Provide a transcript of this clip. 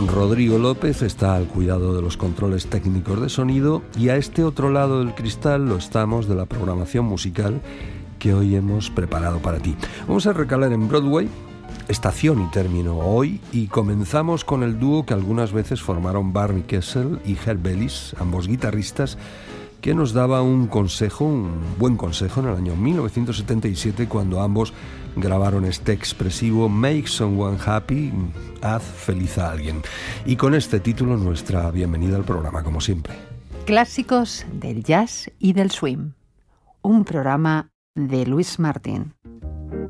Rodrigo López está al cuidado de los controles técnicos de sonido y a este otro lado del cristal lo estamos de la programación musical que hoy hemos preparado para ti. Vamos a recalar en Broadway, estación y término hoy, y comenzamos con el dúo que algunas veces formaron Barney Kessel y Herb Ellis, ambos guitarristas, que nos daba un buen consejo en el año 1977 cuando ambos grabaron este expresivo Make Someone Happy, haz feliz a alguien. Y con este título nuestra bienvenida al programa, como siempre. Clásicos del jazz y del swing. Un programa de Luis Martín.